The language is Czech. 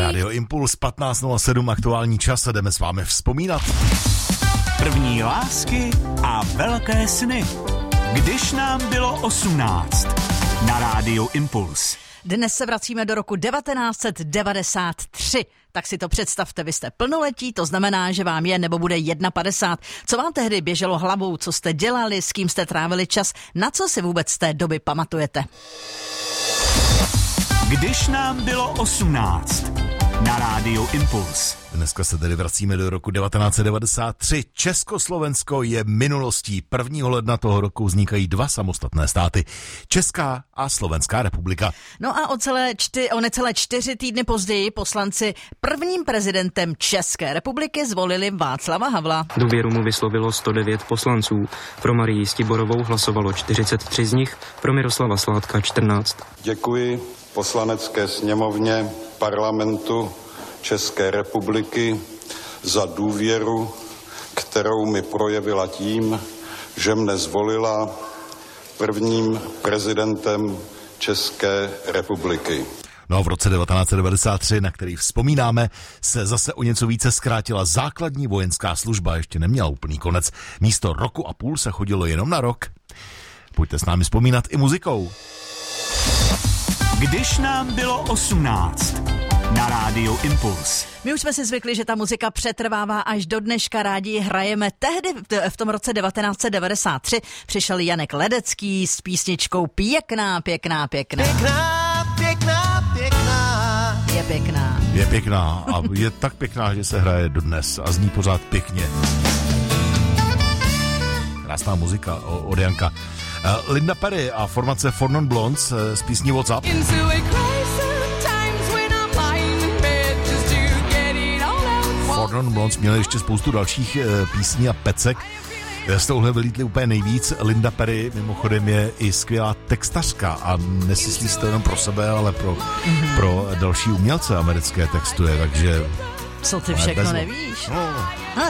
Radio Impuls 15:07, aktuální čas, a jdeme s vámi vzpomínat. První lásky a velké sny. Když nám bylo 18. Na Rádiu Impuls. Dnes se vracíme do roku 1993. Tak si to představte, vy jste plnoletí, to znamená, že vám je nebo bude 51. Co vám tehdy běželo hlavou, co jste dělali, s kým jste trávili čas, na co si vůbec z té doby pamatujete? Když nám bylo 18. Na Rádiu Impuls. Dneska se tedy vracíme do roku 1993. Československo je minulostí. 1. ledna toho roku vznikají dva samostatné státy. Česká a Slovenská republika. No a o necelé 4 týdny později poslanci prvním prezidentem České republiky zvolili Václava Havla. Důvěru mu vyslovilo 109 poslanců. Pro Marii Stiborovou hlasovalo 43 z nich, pro Miroslava Sládka 14. Děkuji Poslanecké sněmovně Parlamentu České republiky za důvěru, kterou mi projevila tím, že mne zvolila prvním prezidentem České republiky. No a v roce 1993, na který vzpomínáme, se zase o něco více zkrátila základní vojenská služba, ještě neměla úplný konec. Místo roku a půl se chodilo jenom na rok. Pojďte s námi vzpomínat i muzikou. Když nám bylo 18. Na Rádiu Impuls. My už jsme si zvykli, že ta muzika přetrvává až do dneška, rádi ji hrajeme. Tehdy v tom roce 1993 přišel Janek Ledecký s písničkou Pěkná, pěkná, pěkná. Pěkná, pěkná, pěkná. Je pěkná. Je pěkná a je tak pěkná, že se hraje dodnes a zní pořád pěkně. Krásná muzika od Janka. Linda Perry a formace Four Non Blondes z písní What's Up. Four Non Blondes měli ještě spoustu dalších písní a pecek. Z touhle vylítli úplně nejvíc. Linda Perry mimochodem je i skvělá textařka a nesyslí se to jenom pro sebe, ale pro další umělce americké textuje, takže... Co ty všechno nevíš? No.